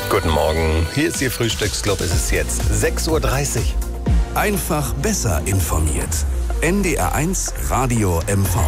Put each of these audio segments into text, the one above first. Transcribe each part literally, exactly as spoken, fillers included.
Guten Morgen, hier ist Ihr Frühstücksclub. Es ist jetzt sechs Uhr dreißig. Einfach besser informiert. N D R eins Radio M V.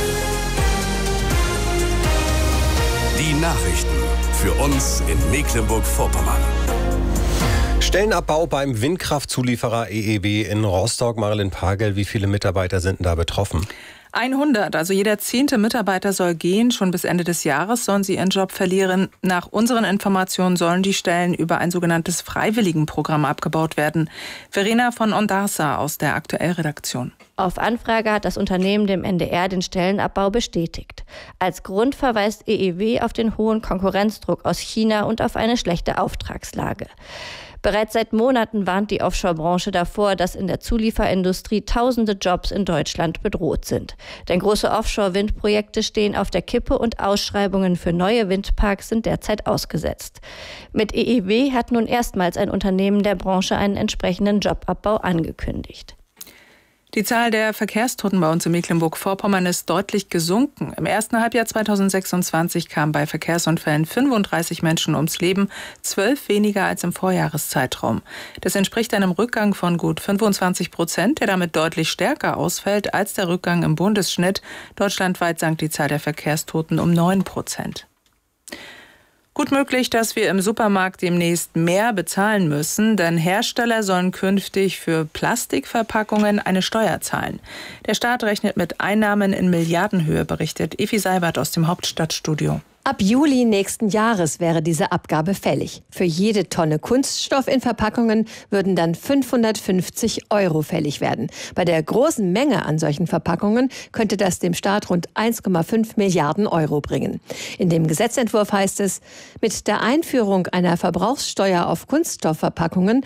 Die Nachrichten für uns in Mecklenburg-Vorpommern. Stellenabbau beim Windkraftzulieferer E E W in Rostock. Marilyn Pagel, wie viele Mitarbeiter sind da betroffen? hundert, also jeder zehnte Mitarbeiter soll gehen. Schon bis Ende des Jahres sollen sie ihren Job verlieren. Nach unseren Informationen sollen die Stellen über ein sogenanntes Freiwilligenprogramm abgebaut werden. Verena von Ondarsa aus der Aktuell-Redaktion. Auf Anfrage hat das Unternehmen dem N D R den Stellenabbau bestätigt. Als Grund verweist E E W auf den hohen Konkurrenzdruck aus China und auf eine schlechte Auftragslage. Bereits seit Monaten warnt die Offshore-Branche davor, dass in der Zulieferindustrie tausende Jobs in Deutschland bedroht sind. Denn große Offshore-Windprojekte stehen auf der Kippe und Ausschreibungen für neue Windparks sind derzeit ausgesetzt. Mit E E W hat nun erstmals ein Unternehmen der Branche einen entsprechenden Jobabbau angekündigt. Die Zahl der Verkehrstoten bei uns in Mecklenburg-Vorpommern ist deutlich gesunken. Im ersten Halbjahr zweitausendsechsundzwanzig kamen bei Verkehrsunfällen fünfunddreißig Menschen ums Leben, zwölf weniger als im Vorjahreszeitraum. Das entspricht einem Rückgang von gut fünfundzwanzig Prozent, der damit deutlich stärker ausfällt als der Rückgang im Bundesschnitt. Deutschlandweit sank die Zahl der Verkehrstoten um neun Prozent. Gut möglich, dass wir im Supermarkt demnächst mehr bezahlen müssen, denn Hersteller sollen künftig für Plastikverpackungen eine Steuer zahlen. Der Staat rechnet mit Einnahmen in Milliardenhöhe, berichtet Evi Seibert aus dem Hauptstadtstudio. Ab Juli nächsten Jahres wäre diese Abgabe fällig. Für jede Tonne Kunststoff in Verpackungen würden dann fünfhundertfünfzig Euro fällig werden. Bei der großen Menge an solchen Verpackungen könnte das dem Staat rund eins Komma fünf Milliarden Euro bringen. In dem Gesetzentwurf heißt es, mit der Einführung einer Verbrauchssteuer auf Kunststoffverpackungen